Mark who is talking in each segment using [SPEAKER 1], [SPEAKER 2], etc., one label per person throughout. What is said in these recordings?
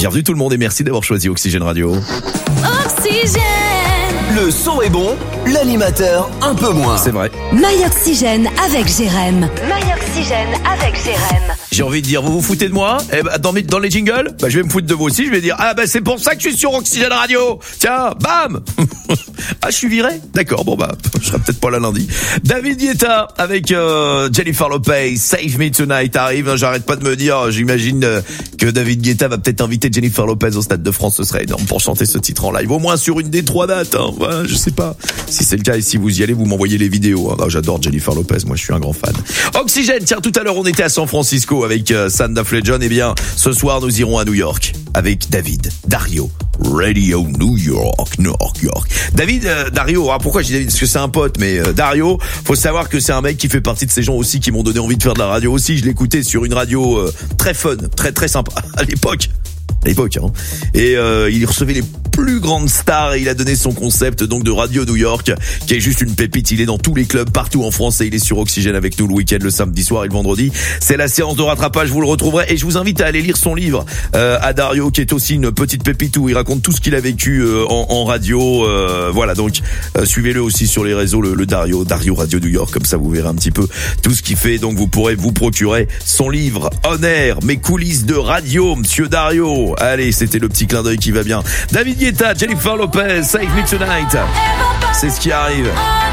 [SPEAKER 1] Bienvenue tout le monde et merci d'avoir choisi Oxygène Radio.
[SPEAKER 2] Oxygène.
[SPEAKER 3] Le son est bon, l'animateur un peu moins.
[SPEAKER 1] C'est vrai.
[SPEAKER 2] My Oxygène avec Jérém. My Oxygène avec Jérém.
[SPEAKER 1] J'ai envie de dire, vous vous foutez de moi? Eh ben, dans les jingles, je vais me foutre de vous aussi. Je vais dire, c'est pour ça que je suis sur Oxygène Radio. Tiens, bam. Je suis viré. D'accord, je serai peut-être pas là lundi. David Guetta avec Jennifer Lopez, Save Me Tonight arrive. J'arrête pas de me dire, j'imagine que David Guetta va peut-être inviter Jennifer Lopez au Stade de France. Ce serait énorme pour chanter ce titre en live, au moins sur une des 3 dates. Voilà, je sais pas si c'est le cas et si vous y allez, vous m'envoyez les vidéos. J'adore Jennifer Lopez, moi je suis un grand fan. Oxygène, tiens, tout à l'heure on était à San Francisco avec Sanda Flejon. Eh bien, ce soir nous irons à New York avec Dario. Radio New York. David, Dario, pourquoi je dis David? Parce que c'est un pote, mais Dario, faut savoir que c'est un mec qui fait partie de ces gens aussi qui m'ont donné envie de faire de la radio aussi. Je l'écoutais sur une radio très fun, très très sympa à l'époque. Et il recevait les plus grandes stars et il a donné son concept donc de Radio New York qui est juste une pépite. Il est dans tous les clubs partout en France et il est sur Oxygène avec nous le week-end, le samedi soir et le vendredi. C'est la séance de rattrapage, vous le retrouverez et je vous invite à aller lire son livre à Dario qui est aussi une petite pépite où il raconte tout ce qu'il a vécu en radio. Voilà, donc suivez-le aussi sur les réseaux, le Dario Radio New York, comme ça vous verrez un petit peu tout ce qu'il fait. Donc vous pourrez vous procurer son livre On Air, mes coulisses de radio, monsieur Dario. Allez, c'était le petit clin d'œil qui va bien. David Guetta, Jennifer Lopez, Save Me Tonight. C'est ce qui arrive.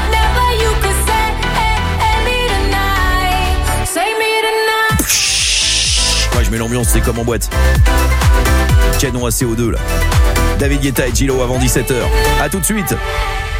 [SPEAKER 1] Ouais, je mets l'ambiance, c'est comme en boîte. Canon à CO2 là. David Guetta et Gilo avant 17h. À tout de suite.